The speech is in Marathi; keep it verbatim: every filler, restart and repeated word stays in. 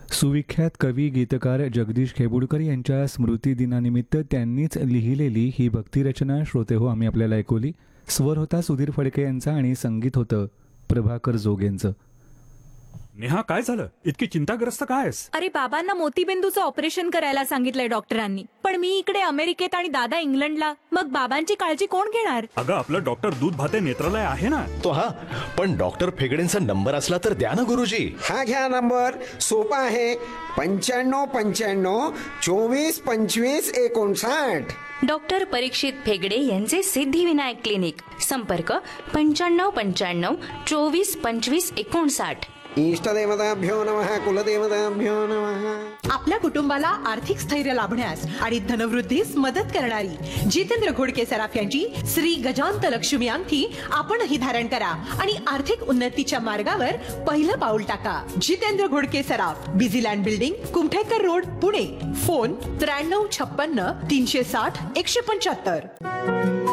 सुविख्यात कवी गीतकार जगदीश खेबुडकर यांच्या स्मृतिदिनानिमित्त त्यांनीच लिहिलेली ही भक्तिरचना श्रोते हो आम्ही आपल्याला ऐकवली. स्वर होता सुधीर फडके यांचा आणि संगीत होतं प्रभाकर जोग यांचं. नेहा, काय झालं? इतकी चिंताग्रस्त काय आहेस? अरे बाबांना मोतीबिंदूचं ऑपरेशन करायला सांगितलंय डॉक्टरांनी, पण मी इकडे अमेरिकेत आणि दादा इंग्लंडला. मग बाबांची काळजी कोण घेणार? अगं, आपलं डॉक्टर दूध भाते नेत्रालय आहे ना. तो हा, पण डॉक्टर फेगडेंचा नंबर असला तर द्या ना गुरुजी. हा घ्या नंबर, सोपा आहे. पंच्याण्णव पंच्याण्णव चोवीस पंचवीस एकोणसाठ. डॉक्टर परीक्षित फेगडे यांचे सिद्धिविनायक क्लिनिक. संपर्क पंच्याण्णव पंच्याण्णव चोवीस पंचवीस एकोणसाठ. इष्टदेवताभ्यो नमः, कुलदेवताभ्यो नमः. आपल्या कुटुंबाला आर्थिक स्थैर्य लाभण्यास आणि धनवृद्धीस मदत करणारी जितेंद्र घोडके सराफ यांची श्री गजांत लक्ष्मी अंगठी आपणही धारण करा आणि आर्थिक उन्नतीच्या मार्गावर पहिलं पाऊल टाका. जितेंद्र घोडके सराफ, Busyland building, Kumthekar road, Pune. Phone त्र्याण्णव छप्पन्न तीनशे साठ एकशे पंच्याहत्तर.